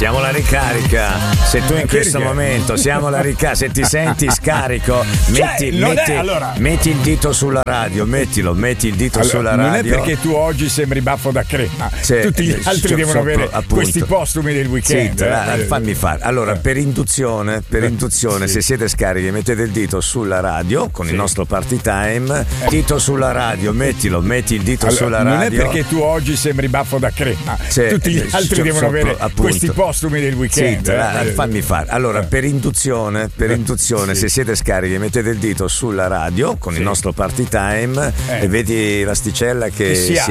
Siamo alla ricarica. Se tu in questo momento siamo alla ricarica, se ti senti scarico, metti il dito sulla radio, metti il dito sulla radio. Non è perché tu oggi sembri baffo da crema, tutti gli altri devono avere questi postumi del weekend. Fammi fare. Allora, per induzione, se siete scarichi, mettete il dito sulla radio con il nostro party time. Dito sulla radio, metti il dito sulla radio. Non è perché tu oggi sembri baffo da crema, tutti gli altri devono avere questi postumi del weekend. Fammi fare. Allora, per induzione, se siete scarichi, mettete il dito sulla radio con il nostro party time e vedi l'asticella che si